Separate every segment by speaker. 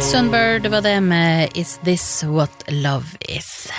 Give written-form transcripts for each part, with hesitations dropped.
Speaker 1: Sunbird var det med Is This What Love Is.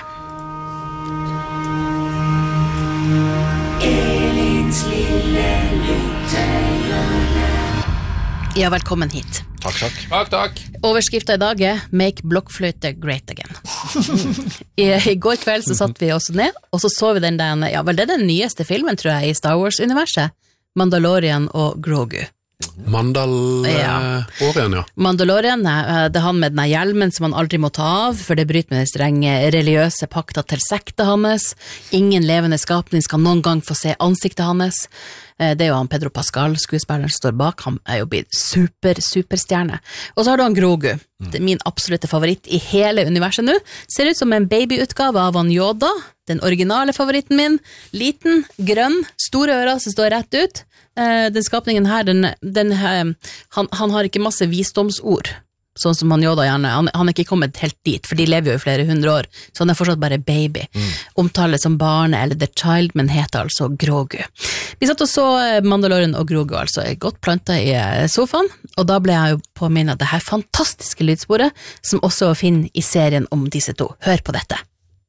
Speaker 1: Elins lille lyttehjørne. Ja, velkommen hit.
Speaker 2: Takk.
Speaker 1: Overskriften I dag Make blokkfløyte great again. I går kveld så satt vi oss ned, og så vi den, ja vel, det den nyeste filmen, tror jeg, I Star Wars-universet. Mandalorian og Grogu.
Speaker 2: Mandalorian, ja.
Speaker 1: Mandalorian, det han med den hjelmen som han aldri må ta av, for det bryter med den strenge religiøse pakta til sekta hans. Ingen levende skapning skal noen gang få se ansiktet hans. Det jo han Pedro Pascal, skuespilleren som står bak. Han jo blitt superstjerne. Og så har du han Grogu. Det min absolutte favoritt I hele universet nå. Ser ut som en babyutgave av han Yoda, den originale favoritten min. Liten, grønn, store ører som står rett ut. Den skapningen her, han har ikke masse visdomsord, sånn som han Yoda gjerne. Han ikke kommet helt dit, for de lever jo I flere 100 år, så han fortsatt bare baby. Omtales som barne eller the child, men heter altså Grogu. Vi satt og så Mandalorian og Grogu, altså godt plantet I sofaen, og da ble jeg jo påminnet av det her fantastiske lydsporet, som også finner I serien om disse to. Hør på dette.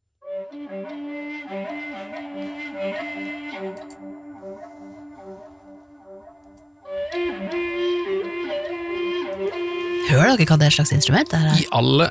Speaker 1: Hører dere hva det slags instrument her?
Speaker 2: I alle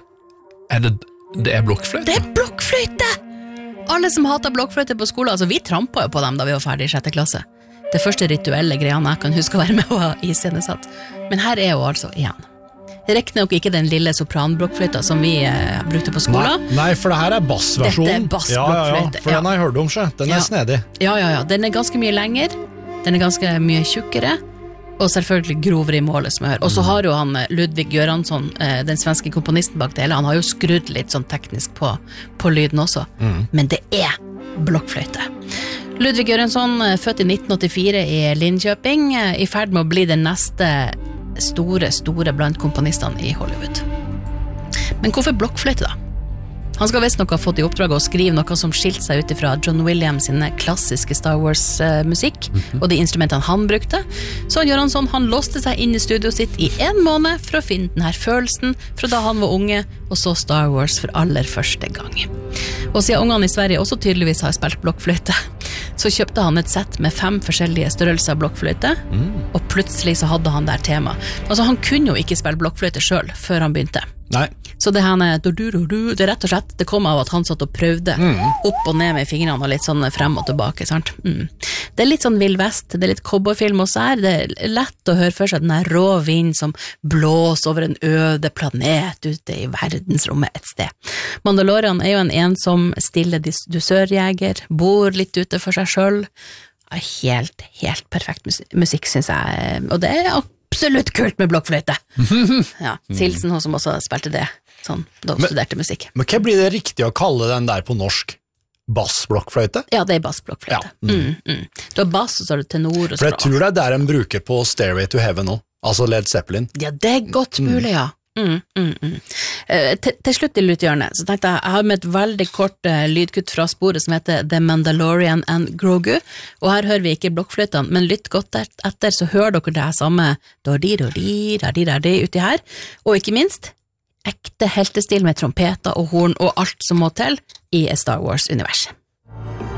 Speaker 2: det blokkfløyte?
Speaker 1: Det blokkfløyte! Alle som hater blokkfløyte på skolen, altså vi trampet jo på dem da vi var ferdig I 6. klasse. Det første rituelle greiene jeg kan huske å være med å ha I scenesatt. Men her jo altså igjen. Det rekner nok ikke den lille sopranblokkfløyta som vi brukte på skolen.
Speaker 3: Nei, for det her bassversjonen.
Speaker 1: Dette bassblokkfløyte.
Speaker 3: Ja, for den har jeg hørt om seg. Den snedig.
Speaker 1: Ja. Den ganske mye lenger. Den ganske mye tjukkere. Og selvfølgelig grovere I målet som jeg hører. Og så har jo han Ludvig Göransson, den svenske komponisten bak det hele, han har jo skrudd litt sånn teknisk på lyden også. Men det blokkfløyte. Ludvig Göransson, født I 1984 I Linköping, I ferd med å bli den neste store blant komponistene I Hollywood. Men hvorfor blokkfløyte da? Han skal visst nok ha fått I oppdrag å skrive noe som skilte seg ut fra John Williams sine klassiske Star Wars-musikk, og de instrumentene han brukte. Så Göransson, han låste seg inn I studioet sitt I 1 måned for å finne denne følelsen fra da han var unge, og så Star Wars for aller første gang. Og siden ungene I Sverige også tydeligvis har spilt blokkfløyte, så kjøpte han et sett med 5 forskjellige størrelser av blokkfløyte, og plutselig så hadde han der tema. Altså han kunne jo ikke spille blokkfløyte selv før han begynte.
Speaker 3: Nei.
Speaker 1: Så det her det rett og slett, det kom av at han satt og prøvde opp og ned med fingrene og litt sånn frem og tilbake, sant? Det litt sånn Vill Vest, det litt cowboyfilm også her, det lett å høre for seg den her rå vind som blåser over en øde planet ute I verdensrommet et sted. Mandalorian jo en ensom, stille dusørjeger, bor litt ute for seg selv, helt perfekt musikk, synes jeg, og det absolutt kult med blokkfløyte. Ja, Silsen som også spilte det, sånn, da studerte musikk.
Speaker 3: Men hva blir det riktig å kalle den der på norsk? Bassblokkfløyte?
Speaker 1: Ja, det bassblokkfløyte. Du har bass, og så har du tenor.
Speaker 3: For jeg tror det der en bruker på Stairway to Heaven nå, altså Led Zeppelin.
Speaker 1: Ja, det godt mulig, ja. Til slutt I lyttehjørnet så tenkte jeg har med et veldig kort lydkutt fra sporet som heter The Mandalorian and Grogu, og her hører vi ikke blokkfløytene, men lytt godt etter så hører dere det her samme uti her, og ikke minst ekte heltestil med trompeter og horn og alt som må til I Star Wars-universet.